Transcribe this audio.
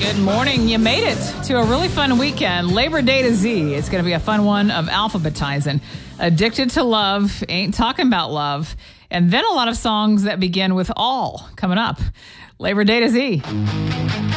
Good morning. You made it to a really fun weekend. Labor Day to Z. It's going to be a fun one of alphabetizing. Addicted to Love, Ain't Talking About Love, and then a lot of songs that begin with all coming up. Labor Day to Z.